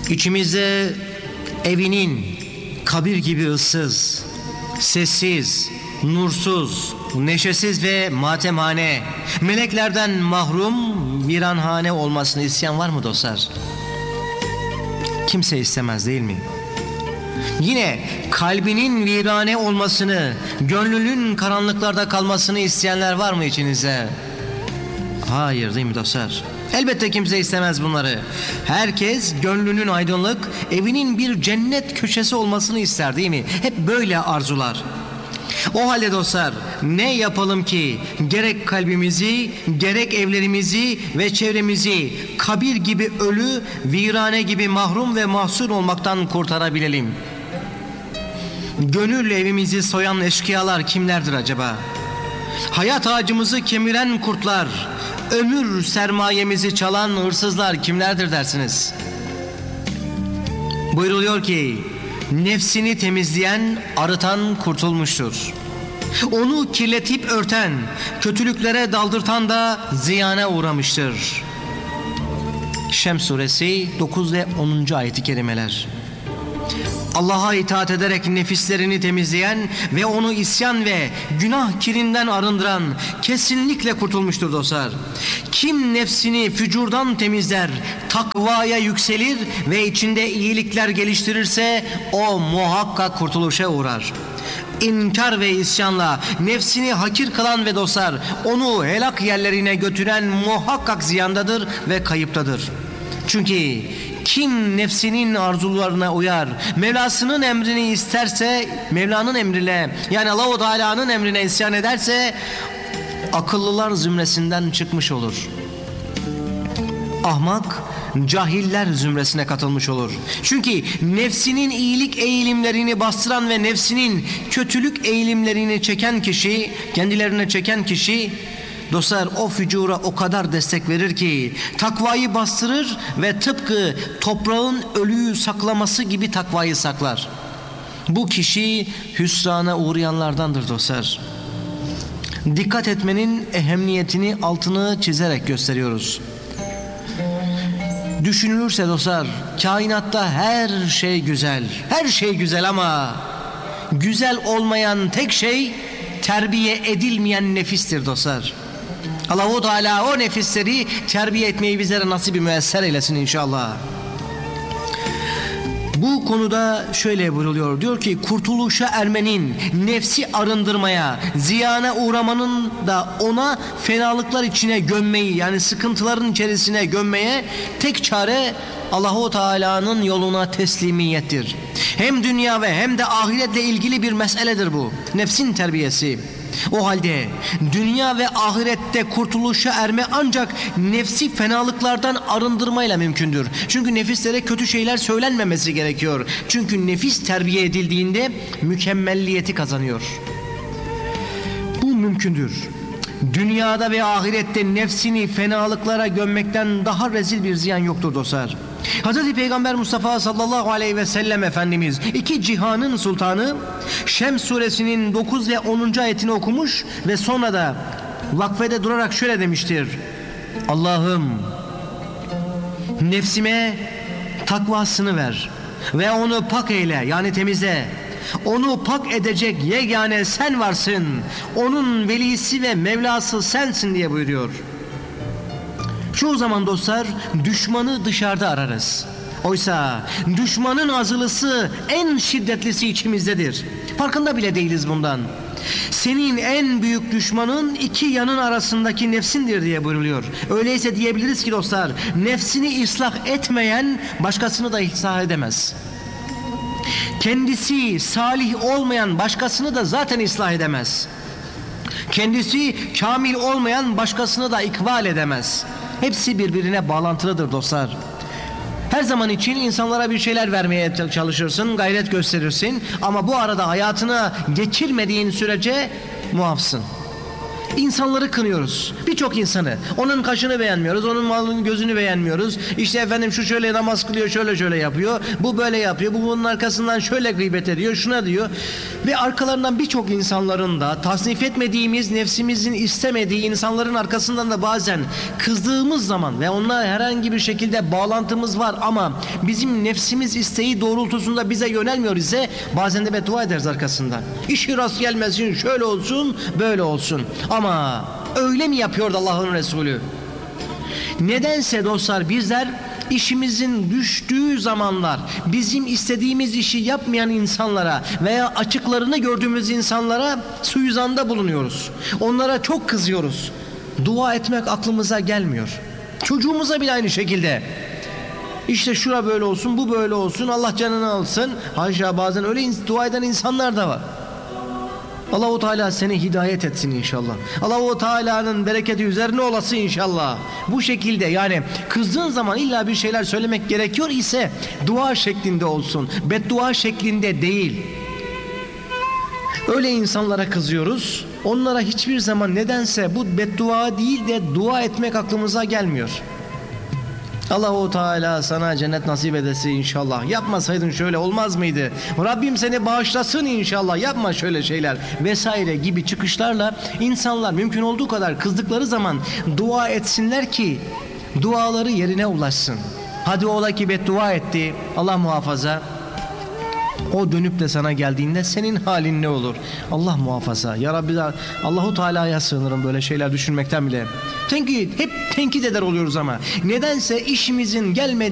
İçimizde evinin kabir gibi ıssız, sessiz, nursuz, neşesiz ve matemhane, meleklerden mahrum viranhane olmasını isteyen var mı dostlar? Kimse istemez değil mi? Yine kalbinin virane olmasını, gönlünün karanlıklarda kalmasını isteyenler var mı içinizde? Hayır değil mi dostlar? Elbette kimse istemez bunları. Herkes gönlünün aydınlık, evinin bir cennet köşesi olmasını ister değil mi? Hep böyle arzular. O halde dostlar, ne yapalım ki gerek kalbimizi, gerek evlerimizi ve çevremizi kabir gibi ölü, virane gibi mahrum ve mahzun olmaktan kurtarabilelim? Gönül evimizi soyan eşkıyalar kimlerdir acaba? Hayat ağacımızı kemiren kurtlar, ömür sermayemizi çalan hırsızlar kimlerdir dersiniz? Buyruluyor ki nefsini temizleyen, arıtan kurtulmuştur. Onu kirletip örten, kötülüklere daldırtan da ziyana uğramıştır. Şems suresi 9 ve 10. ayet-i kerimeler. Allah'a itaat ederek nefislerini temizleyen ve onu isyan ve günah kirinden arındıran kesinlikle kurtulmuştur dostlar. Kim nefsini fücurdan temizler, takvaya yükselir ve içinde iyilikler geliştirirse o muhakkak kurtuluşa uğrar. İnkar ve isyanla nefsini hakir kılan ve dostlar onu helak yerlerine götüren muhakkak ziyandadır ve kayıptadır. Çünkü kim nefsinin arzularına uyar, Mevlasının emrini isterse, Mevla'nın emrine, yani Allah-u Teala'nın emrine isyan ederse akıllılar zümresinden çıkmış olur. Ahmak cahiller zümresine katılmış olur. Çünkü nefsinin iyilik eğilimlerini bastıran ve nefsinin kötülük eğilimlerini çeken kişi, kendilerine çeken kişi dostlar o fücura o kadar destek verir ki takvayı bastırır ve tıpkı toprağın ölüyü saklaması gibi takvayı saklar. Bu kişi hüsrana uğrayanlardandır dostlar. Dikkat etmenin ehemmiyetini altını çizerek gösteriyoruz. Düşünülürse dostlar kainatta her şey güzel. Her şey güzel ama güzel olmayan tek şey terbiye edilmeyen nefistir dostlar. Allah-u Teala o nefisleri terbiye etmeyi bizlere nasip-i müesser eylesin inşallah. Bu konuda şöyle buyruluyor. Diyor ki kurtuluşa ermenin, nefsi arındırmaya, ziyana uğramanın da ona fenalıklar içine gömmeyi, yani sıkıntıların içerisine gömmeye tek çare Allah-u Teala'nın yoluna teslimiyettir. Hem dünya ve hem de ahiretle ilgili bir meseledir bu. Nefsin terbiyesi. O halde dünya ve ahirette kurtuluşa erme ancak nefsi fenalıklardan arındırmayla mümkündür. Çünkü nefislere kötü şeyler söylenmemesi gerekiyor. Çünkü nefis terbiye edildiğinde mükemmelliyeti kazanıyor. Bu mümkündür. Dünyada ve ahirette nefsini fenalıklara gömmekten daha rezil bir ziyan yoktur dostlar. Hz. Peygamber Mustafa sallallahu aleyhi ve sellem Efendimiz iki cihanın sultanı Şems suresinin 9 ve 10. ayetini okumuş ve sonra da vakfede durarak şöyle demiştir: Allah'ım nefsime takvasını ver ve onu pak eyle, yani temizle. Onu pak edecek yegane sen varsın. Onun velisi ve Mevlası sensin diye buyuruyor. Çoğu zaman dostlar düşmanı dışarıda ararız. Oysa düşmanın azılısı en şiddetlisi içimizdedir. Farkında bile değiliz bundan. Senin en büyük düşmanın iki yanın arasındaki nefsindir diye buyruluyor. Öyleyse diyebiliriz ki dostlar, nefsini ıslah etmeyen başkasını da ıslah edemez. Kendisi salih olmayan başkasını da zaten ıslah edemez. Kendisi kamil olmayan başkasını da ikbal edemez. Hepsi birbirine bağlantılıdır dostlar. Her zaman için insanlara bir şeyler vermeye çalışırsın, gayret gösterirsin ama bu arada hayatına geçirmediğin sürece muafsın. İnsanları kınıyoruz. Birçok insanı. Onun kaşını beğenmiyoruz, onun malının gözünü beğenmiyoruz. İşte efendim şu şöyle namaz kılıyor, şöyle yapıyor. Bu böyle yapıyor, bu bunun arkasından şöyle gıybet ediyor, şuna diyor. Ve arkalarından birçok insanların da tasnif etmediğimiz, nefsimizin istemediği insanların arkasından da bazen kızdığımız zaman ve onunla herhangi bir şekilde bağlantımız var ama bizim nefsimiz isteği doğrultusunda bize yönelmiyor ise bazen de beddua ederiz arkasından. İşi rast gelmesin, şöyle olsun, böyle olsun. Ama öyle mi yapıyordu Allah'ın Resulü? Nedense dostlar bizler işimizin düştüğü zamanlar bizim istediğimiz işi yapmayan insanlara veya açıklarını gördüğümüz insanlara suizanda bulunuyoruz. Onlara çok kızıyoruz. Dua etmek aklımıza gelmiyor. Çocuğumuza bile aynı şekilde. İşte şura böyle olsun, bu böyle olsun, Allah canını alsın. Haşa, bazen öyle dua eden insanlar da var. Allah-u Teala seni hidayet etsin inşallah. Allah-u Teala'nın bereketi üzerine olası inşallah. Bu şekilde yani kızdığın zaman illa bir şeyler söylemek gerekiyor ise dua şeklinde olsun. Beddua şeklinde değil. Öyle insanlara kızıyoruz. Onlara hiçbir zaman nedense bu beddua değil de dua etmek aklımıza gelmiyor. Allah-u Teala sana cennet nasip edesin inşallah. Yapmasaydın şöyle olmaz mıydı? Rabbim seni bağışlasın inşallah. Yapma şöyle şeyler vesaire gibi çıkışlarla insanlar mümkün olduğu kadar kızdıkları zaman dua etsinler ki duaları yerine ulaşsın. Hadi ola ki beddua etti, Allah muhafaza. O dönüp de sana geldiğinde senin halin ne olur? Allah muhafaza. Ya Rabbi, Allahu Teala'ya sığınırım böyle şeyler düşünmekten bile. Hep tenkit eder oluyoruz ama nedense işimizin gelmediği